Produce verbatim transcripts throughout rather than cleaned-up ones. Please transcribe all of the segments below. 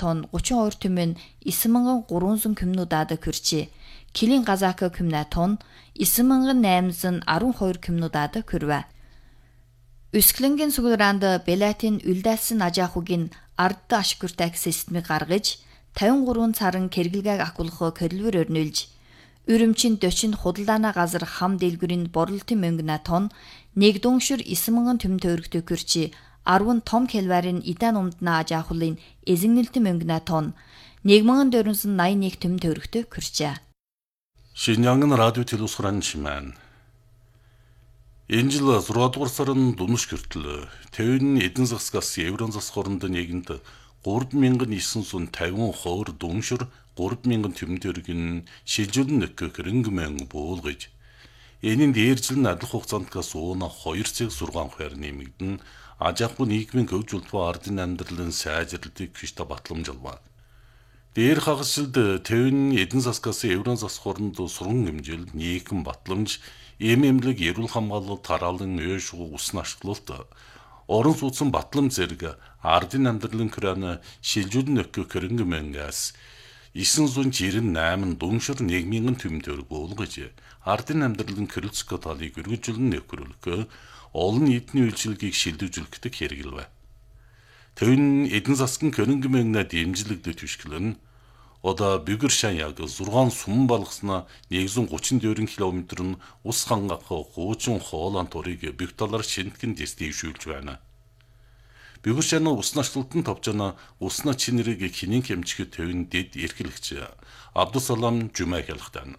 тонн гучин хоёр түмэн девять мянган гурвансот кюмнуудад хүрчээ. Килин газака кюмнэ тонн девять мянган восемьсот twelve кюмнуудад хүрвэ. Өсгөлөнгийн сүгэлранд Белатин үлдээсэн ажаахугийн ард ашигуртайг системийг гаргаж fifty-three царан кэргэлгээг акулхо корилвер өрнүүлж Үрөмчин дөчин худалдаана газар хам дэлгүрийн борлолтын мөнгөна тонн нэг дүншир девять мянган түмэн төгрөгтэй хүрчи ten том келварын идан умдна ажаахулын эзэгнэлтэн мөнгөна тонн one thousand four hundred ninety-one түмэн төгрөгтэй хүрчээ. Шинжянган радио телевизорын шимэн. Энэ жил six дугаар сарын дүнш хүртэл Төвийн эдийн засгаас еврон засаг хооронд нийгэмд three thousand nine hundred fifty ховор дүншир three thousand түмэн төгрөгийн шилжүүлэн нөхөх хөрөнгөмөн буулгаж энэ нь дээржил надлах хугацаантаас ууна two цаг six хувиар нэмэгдэн ажаахгүй нийгмийн хөгжүүлэлт ба ардын амьдралын сайжралтыг хүчтэй батламжуулна. Дээр хагасжилд Төвийн эдийн засгаас еврон засаг хооронд сурган хэмжээл нийгэм батламж эм эмнэлэг эрүүл хамгаалалт тараалан өөшгөө усны ашиглалт орон сууцсан батлам зэрэг ардын амьдралын крана шилжүүлэн нөхөх хөрөнгөмөнгөөс nine hundred ninety-eight дүншир one thousand түмэн төгрөг буулгаж ардын амьдралын крилцко талыг өргөжүүлэн нөхрөлгөө олон нийтийн үйлчилгээг шилжүүлэхэд хэрэгэлвэ. Төвийн эдийн засгийн хөрөнгөмөнгөнд дэмжлэгдэх түшгэлэн одоо бүгэр шан яг six сүм балгасна one hundred thirty-four км нь ус хангах хуучин хоолон турыг бүх талаар шинтгэн дэвшүүлж байна. Бүгэр шаны усны ашлалтын товчона усны чинэрийг хинэн хэмжихэд Төвийн дэд эрхлэгч Абдусалам Жумай хэлэхдээ.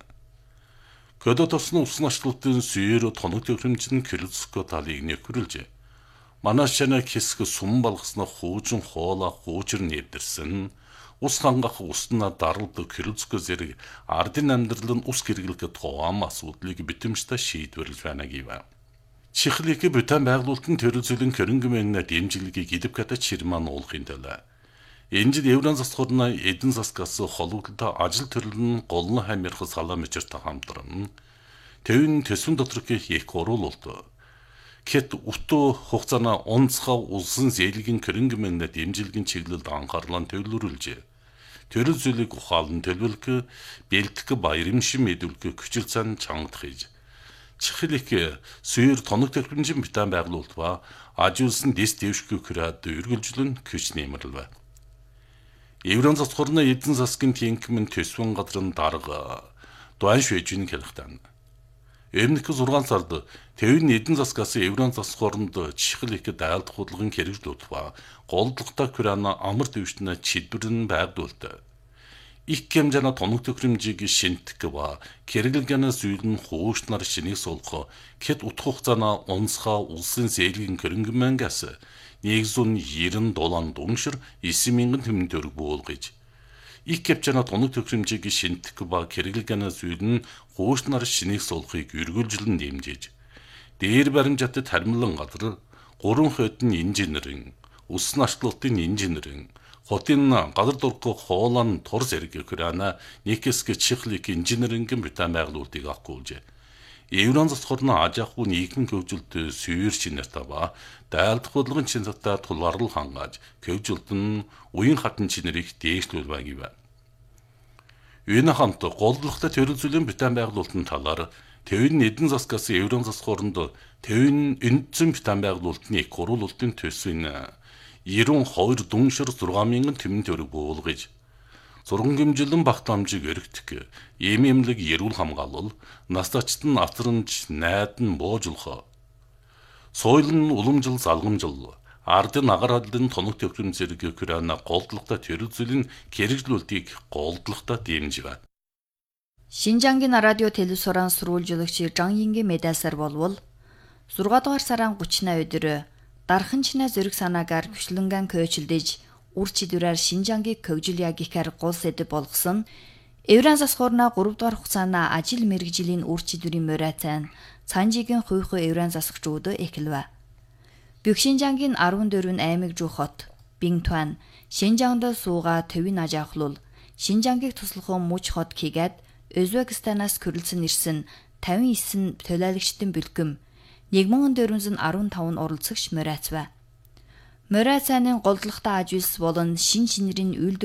Көдө тосны усны ашлалтын сүйр тоног төгрөмжийн крилцко талыг нөхрүүлж манай шаны хэсэг сүм балгасна хуучин хоолоо хуучир нэвдэрсэн ус хангах усна даралт крилцко зэрэг ардын амьдрал нь ус хэрэглэхэд тоом асуудлыг битэмжтэй шийдвэрлэж байна гэв. Чихлик бүтэн байгуулалтын төрөлцөлийн хөрөнгөмөнгөнд дэмжлэгийг идэвхтэй чирман уулахын төлөө. Энэ жил еврон засаг хорны эдийн засгаас холбогдолтой ажил төрөл нь голн хамирх салам мөчөртэй хамтран Төвийн төсвөн доторх их оруулалт Кэт утуу хугацаана онцгой улсын зээлгийн хөрөнгөмөнгөнд дэмжлэгийн чиглэлд анхаарлаа төвлөрүүлжээ. Төрөл зүйлийг ухаалн төлөвлөх, бэлтгэх баярмшин мэдүүлэх хүчил цан чангадах хийж. Чихлик сүйр тоног төгрөмжийн битэн байгуулалт ба ажуулсан дэс дэвшгүй хүрээд үргэлжлэн хүч нэмэрлэв. Еврон засаг хорны эдийн засгийн тэнхимэн төсвөн газрын дарга дуан швежийн хэлэхдээ. Өмнөх six сард Төвийн эдийн засгаас еврон засаг хооронд чихлик дайлт худалдан хэрэгжлүүд ба голдлогтой крана амар дэвшнэ чидвэрн байгуулалт. Их хэмжээний тоног төгрөмжийг шинтгэх ба хэрэглэгэнэ зүйн хуучнаар шинийг суулгах хэд утга хугацааны онцгой улсын зээлгийн хөрөнгөмөнгөөс one hundred ninety доллар дүншир nine thousand түмэн төгрөг буулгаж их хэмжээний тоног төгрөмжийг шинтгэх ба хэрэглэгэнэ зүйн хуучнаар шинийг суулгахыг үргэлжлэн дэмжиж дээр баримжаатай тармилан газар гурван хотын инженерийн усны ашлалтын инженерийн хотын газар дургах хоолон тур зэрэг крана никэсгэ чихлик инженерингийн битэн байгуулалтыг авахгүйж еврон засаг хорны ажаахгүй нийгмийн хөгжилт сүйр шинэтэй ба дайлдах бодлогын чинзатаа тулгарлал хангааж хөгжилт нь уян хатан чинэрийг дээшлүүлвэ гэв. Энэ хамт голдлогтой төрөлцөлийн битэн байгуулалтын талаар Төвийн эдийн засгаас еврон засаг хооронд Төвийн эндсэн битэн байгуулалтын их оруулалтын төсвийн ninety-two дүншир six thousand түмэн төгрөг буулгаж зурган хэмжлэн багтаамжийг өргөдөх, эм эмнэлэг эрүүл хамгаалал, настачт нь авцранж найдан буужулах, соёлын уламжил залгамжил, ардын агаар хадлын тоног төгрөм зэрэг крана голдлогтой төрөлцөлийн хэрэгжлүүлтийг голдлогтой дэмжив. Шинжангийн радио телевизорын сурвалжуулагч Жанингийн медалсаар болвол six дугаар сарын thirty-ны өдөр дарханчна зэрэг санаагаар хүчлэнгэн көөчлөж ур чидвэрээр Шинжангийг хөгжил ягихаар гол сэдэв болгосон еврон засаг хорны three дугаар хугацааны ажил мэргэжлийн ур чидвэрийн морайцан цанжигийн хуйхуу еврон засагчууд эхэлвэ. Бүх Шинжангийн fourteen аймаг жуу хот Бинтуан Шинжаанд сууга Төвийн ажаахлуул Шинжангийг туслахын муж хот Кигэд Өзбекистанаас хөрөлцөн ирсэн fifty-nine төлөөлөгчдийн бэлгэм one thousand four hundred fifteen оролцогч морайцвэ. Морайцааны голдлогтой аж үйлс болон шин шинэрийн үйлдвэр